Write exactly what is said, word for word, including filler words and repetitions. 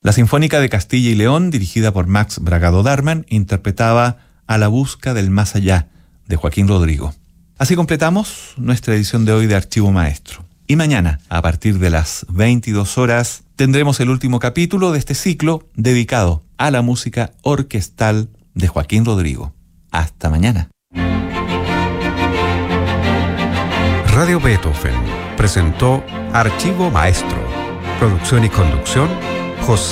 La Sinfónica de Castilla y León, dirigida por Max Bragado Darman, interpretaba A la busca del más allá, de Joaquín Rodrigo. Así completamos nuestra edición de hoy de Archivo Maestro. Y mañana, a partir de las veintidós horas, tendremos el último capítulo de este ciclo dedicado a la música orquestal de Joaquín Rodrigo. Hasta mañana. Radio Beethoven presentó Archivo Maestro. Producción y conducción, José